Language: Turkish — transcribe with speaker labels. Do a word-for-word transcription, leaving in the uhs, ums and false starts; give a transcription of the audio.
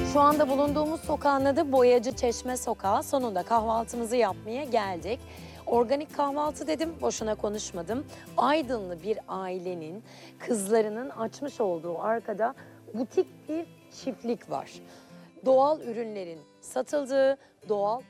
Speaker 1: Şu anda bulunduğumuz sokağın adı Boyacı Çeşme Sokağı. Sonunda kahvaltımızı yapmaya geldik. Organik kahvaltı dedim, boşuna konuşmadım. Aydınlı bir ailenin kızlarının açmış olduğu arkada butik bir çiftlik var. Doğal ürünlerin satıldığı, doğal